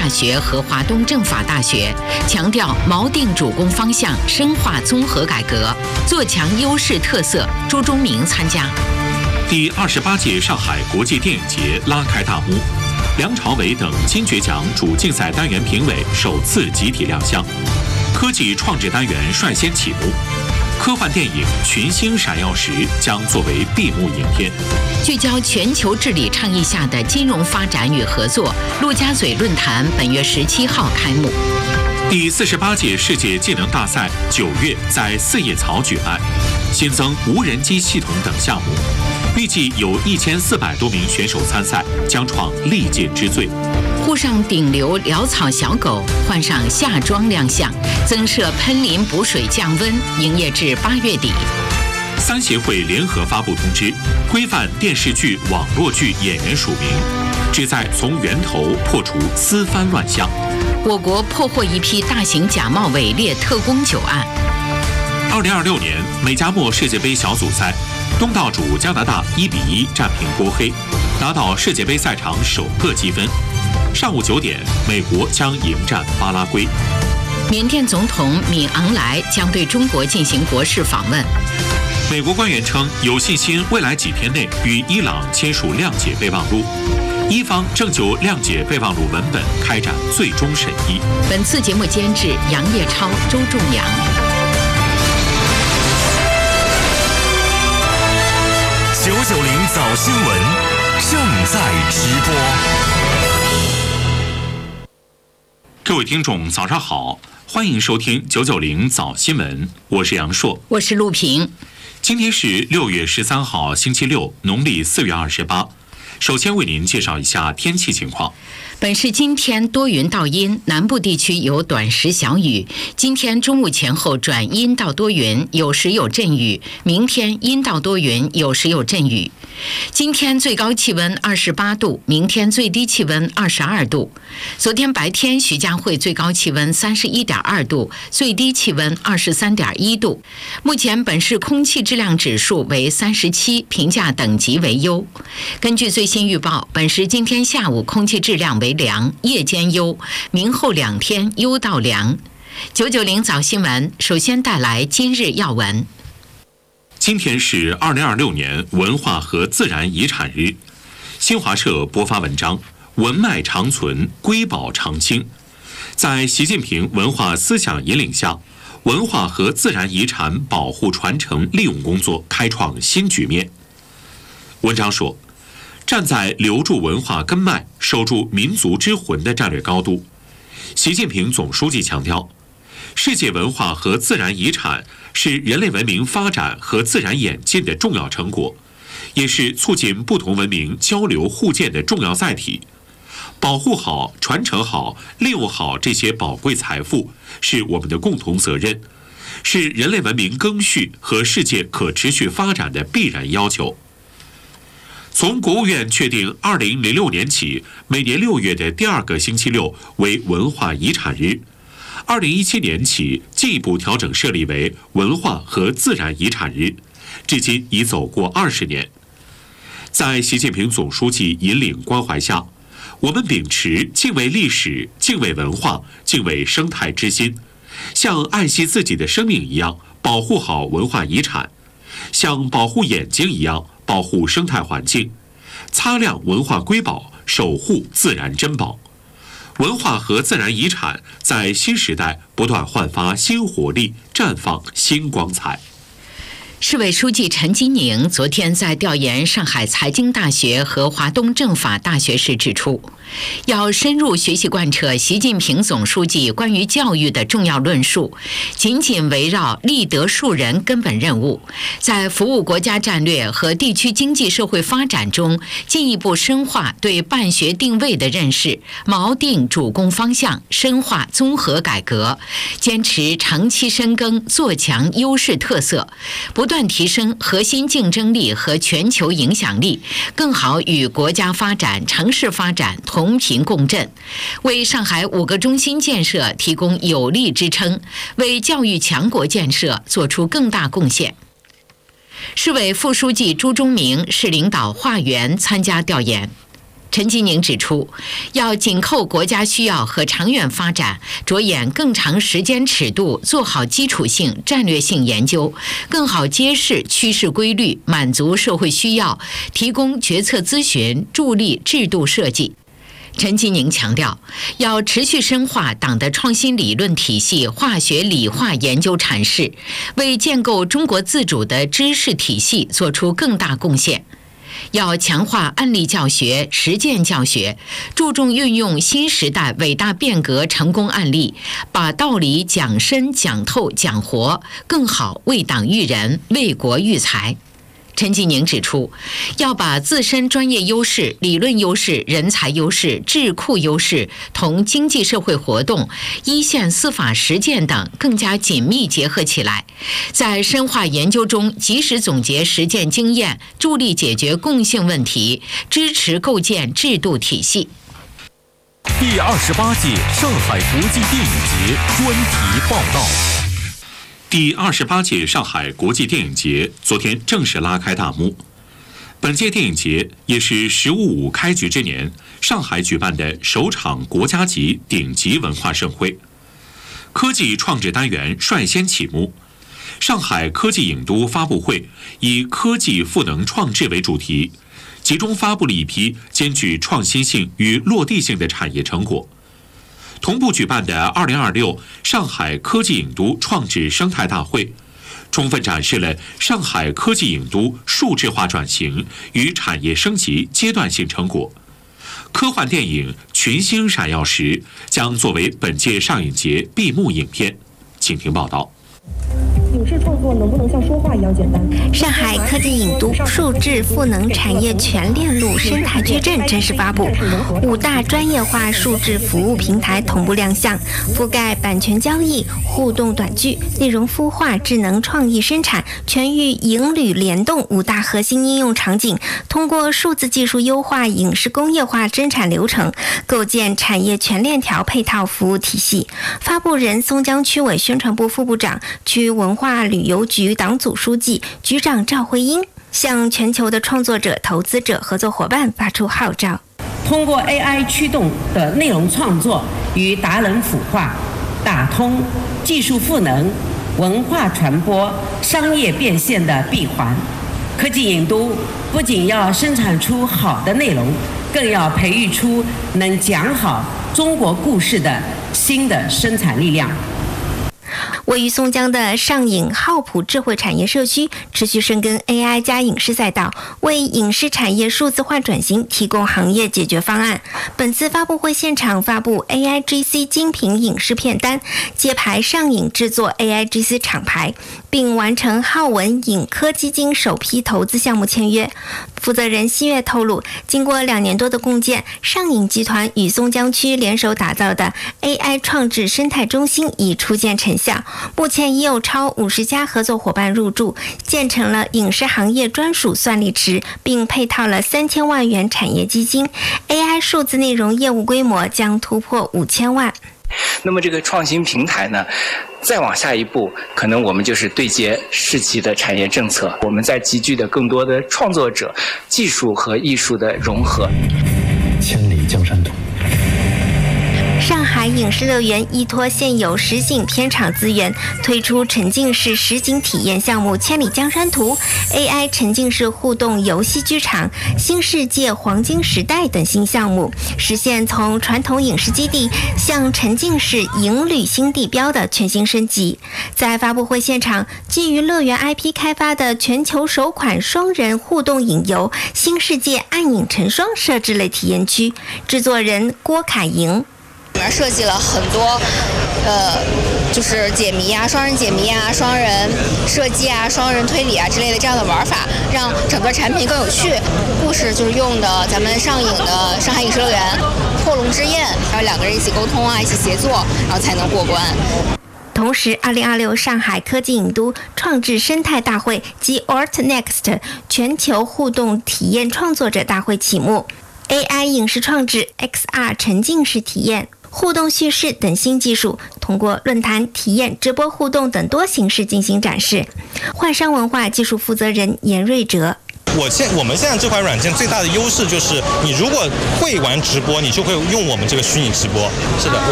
大学和华东政法大学，强调锚定主攻方向，深化综合改革，做强优势特色。朱忠明参加。 第28届上海国际电影节拉开大幕，梁朝伟等金爵奖主竞赛单元评委首次集体亮相，科技创制单元率先启幕。科幻电影《群星闪耀时》将作为闭幕影片。 聚焦全球治理倡议下的金融发展与合作，陆家嘴论坛本月17号开幕。 第48届世界技能大赛9月在四叶草举办，新增无人机系统等项目，预计有1400多名选手参赛，将创历届之最。 沪上顶流潦草小狗换上夏装亮相，增设喷淋补水降温，营业至8月底。 三协会联合发布通知，规范电视剧、网络剧演员署名，旨在从源头破除私翻乱象。 我国破获一批大型假冒伪劣特工9案。 2026年美加墨世界杯小组赛，东道主加拿大1比1战平波黑，拿到世界杯赛场首个积分。上午9点，美国将迎战巴拉圭。 缅甸总统敏昂莱将对中国进行国事访问。 美国官员称，有信心未来几天内与伊朗签署谅解备忘录，伊方正就谅解备忘录文本开展最终审议。 本次节目监制杨业超、周仲阳。 990早新闻正在直播。 各位听众，早上好，欢迎收听990早新闻，我是杨硕， 我是陆平。 今天是6月13号，星期六，农历4月28。首先为您介绍一下天气情况。 本市今天多云到阴，南部地区有短时小雨。今天中午前后转阴到多云，有时有阵雨。明天阴到多云，有时有阵雨。今天最高气温28度，明天最低气温22度。昨天白天徐家汇最高气温31.2度，最低气温23.1度。目前本市空气质量指数为37，评价等级为优。根据最新预报，本市今天下午空气质量为良，夜间优，明后2天优到良。990早新闻首先带来今日要闻。 今天是2026年文化和自然遗产日，新华社播发文章《文脉长存，瑰宝长青》。在习近平文化思想引领下，文化和自然遗产保护传承利用工作开创新局面。文章说，站在留住文化根脉、守住民族之魂的战略高度，习近平总书记强调，世界文化和自然遗产是人类文明发展和自然演进的重要成果，也是促进不同文明交流互鉴的重要载体。保护好、传承好、利用好这些宝贵财富，是我们的共同责任，是人类文明更续和世界可持续发展的必然要求。从国务院确定2006年起，每年6月的第2个星期六为文化遗产日。2017年起进一步调整设立为文化和自然遗产日，至今已走过20年。在习近平总书记引领关怀下，我们秉持敬畏历史、敬畏文化、敬畏生态之心，像爱惜自己的生命一样保护好文化遗产，像保护眼睛一样保护生态环境，擦亮文化瑰宝，守护自然珍宝。文化和自然遗产在新时代不断焕发新活力，绽放新光彩。 市委书记陈吉宁昨天在调研上海财经大学和华东政法大学时指出，要深入学习贯彻习近平总书记关于教育的重要论述，紧紧围绕立德树人根本任务，在服务国家战略和地区经济社会发展中进一步深化对办学定位的认识，锚定主攻方向，深化综合改革，坚持长期深耕，做强优势特色，不断提升核心竞争力和全球影响力，更好与国家发展、城市发展同频共振，为上海5个中心建设提供有力支撑，为教育强国建设做出更大贡献。市委副书记朱忠明、市领导华源参加调研。 陈吉宁指出，要紧扣国家需要和长远发展，着眼更长时间尺度，做好基础性、战略性研究，更好揭示趋势规律，满足社会需要，提供决策咨询，助力制度设计。陈吉宁强调，要持续深化党的创新理论体系化学理化研究阐释，为建构中国自主的知识体系做出更大贡献。要强化案例教学、实践教学，注重运用新时代伟大变革成功案例，把道理讲深、讲透、讲活，更好为党育人、为国育才。陈吉宁指出，要把自身专业优势、理论优势、人才优势、智库优势同经济社会活动、一线司法实践等更加紧密结合起来，在深化研究中及时总结实践经验，助力解决共性问题，支持构建制度体系。 第28届上海国际电影节专题报道。 第28届上海国际电影节昨天正式拉开大幕。本届电影节也是“十五五”开局之年上海举办的首场国家级顶级文化盛会。科技创制单元率先启幕，上海科技影都发布会以科技赋能创制为主题，集中发布了一批兼具创新性与落地性的产业成果。同步举办的2026上海科技影都创制生态大会，充分展示了上海科技影都数字化转型与产业升级阶段性成果。科幻电影《群星闪耀时》将作为本届上影节闭幕影片。请听报道。 影视创作能不能像说话一样简单？ 上海科技影都数字赋能产业全链路生态矩阵正式发布，5大专业化数字服务平台同步亮相，覆盖版权交易、互动短剧、内容孵化、智能创意生产、全域影旅联动5大核心应用场景，通过数字技术优化影视工业化生产流程，构建产业全链条配套服务体系。发布人松江区委宣传部副部长、区文化旅游局党组书记、局长赵慧英向全球的创作者、投资者、合作伙伴发出号召， 通过 AI 驱动的内容创作与达人孵化，打通技术赋能、文化传播、商业变现的闭环。科技影都不仅要生产出好的内容，更要培育出能讲好中国故事的新的生产力量。 位于松江的上影浩普智慧产业社区持续深耕 AI 加影视赛道，为影视产业数字化转型提供行业解决方案。本次发布会现场发布 AIGC 精品影视片单，揭牌上影制作 AIGC 厂牌，并完成浩文影科基金首批投资项目签约。负责人西月透露，经过2年多的共建，上影集团与松江区联手打造的 AI 创制生态中心已初见成效，目前已有超50家合作伙伴入驻，建成了影视行业专属算力池，并配套了3000万元产业基金， AI 数字内容业务规模将突破5000万。 那么这个创新平台呢，再往下一步，可能我们就是对接世纪的产业政策，我们在集聚的更多的创作者、技术和艺术的融合。 千里江山图。 上海影视乐园依托现有实景片场资源，推出沉浸式实景体验项目《千里江山图》、AI 沉浸式互动游戏剧场、新世界黄金时代等新项目，实现从传统影视基地向沉浸式影旅新地标的全新升级。在发布会现场，基于乐园 IP 开发的全球首款双人互动影游《新世界暗影成双》设置类体验区，制作人郭凯莹。 里面设计了很多，就是解谜啊、双人解谜啊、双人射击啊、双人推理啊之类的这样的玩法，让整个产品更有趣。故事就是用的咱们上影的上海影视乐园破龙之焰，还有2个人一起沟通啊、一起协作，然后才能过关。 同时，2026上海科技影都创制生态大会及 ArtNext 全球互动体验创作者大会启幕。AI 影视创制、XR 沉浸式体验、互动叙事等新技术，通过论坛、体验、直播互动等多形式进行展示。焕商文化技术负责人严瑞哲。 我们现在这款软件最大的优势就是，你如果会玩直播，你就会用我们这个虚拟直播。是的，